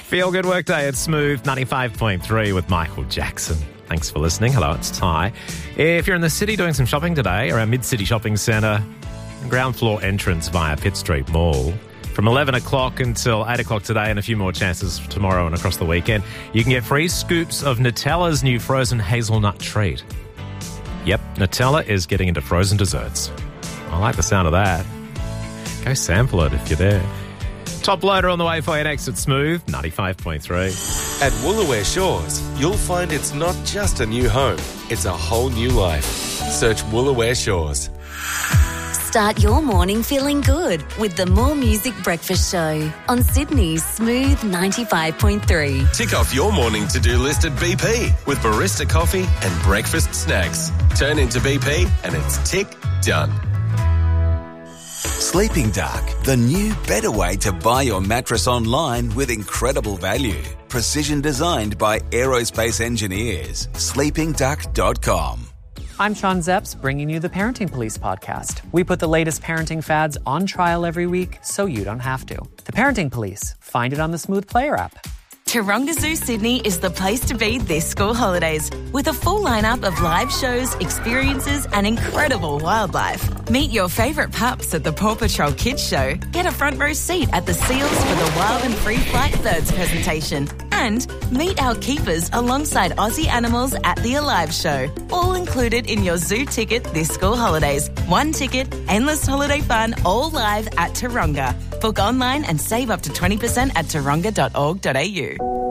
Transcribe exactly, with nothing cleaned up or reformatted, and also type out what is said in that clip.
Feel good workday at Smooth ninety-five point three with Michael Jackson. Thanks for listening. Hello, it's Ty. If you're in the city doing some shopping today, around Mid-City Shopping Centre, ground floor entrance via Pitt Street Mall, from eleven o'clock until eight o'clock today and a few more chances tomorrow and across the weekend, you can get free scoops of Nutella's new frozen hazelnut treat. Yep, Nutella is getting into frozen desserts. I like the sound of that. Go sample it if you're there. Top loader on the way for you next at Smooth ninety-five point three. At Woolaware Shores, you'll find it's not just a new home, it's a whole new life. Search Woolaware Shores. Start your morning feeling good with the More Music Breakfast Show on Sydney's Smooth ninety-five point three. Tick off your morning to-do list at B P with barista coffee and breakfast snacks. Turn into B P and it's tick done. Sleeping Dark, the new, better way to buy your mattress online with incredible value. Precision designed by aerospace engineers. sleeping duck dot com. I'm Sean Zepps, bringing you the Parenting Police podcast. We put the latest parenting fads on trial every week so you don't have to. The Parenting Police. Find it on the Smooth Player app. Taronga Zoo Sydney is the place to be this school holidays with a full lineup of live shows, experiences and incredible wildlife. Meet your favourite pups at the Paw Patrol Kids Show. Get a front row seat at the Seals for the Wild and Free Flight Birds presentation. And meet our keepers alongside Aussie animals at the Alive Show. All included in your zoo ticket this school holidays. One ticket, endless holiday fun, all live at Taronga. Book online and save up to twenty percent at taronga dot org dot a u.